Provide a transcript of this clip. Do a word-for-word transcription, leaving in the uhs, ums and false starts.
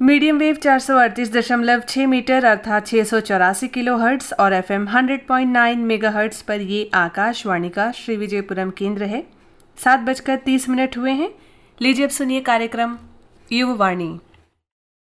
Medium wave चार सौ अड़तीस दशमलव छह मीटर अर्थात छह सौ चौरासी किलो हर्ट्स और एफएम सौ पॉइंट नौ मेगा हर्ट्स पर ये आकाशवाणी का श्री विजयपुरम केंद्र है। सात बजकर तीस मिनट हुए हैं। लीजिए अब सुनिए कार्यक्रम युववाणी।